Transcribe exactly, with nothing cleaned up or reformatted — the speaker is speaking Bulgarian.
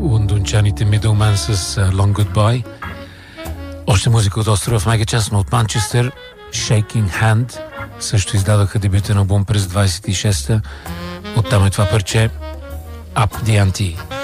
лондончаните Middleman с Long Goodbye. Още музика от острова в мегачас, но от Манчестър Shaking Hand също издадоха дебютен албум през двайсет и шеста. Оттам е това парче Up the Ante.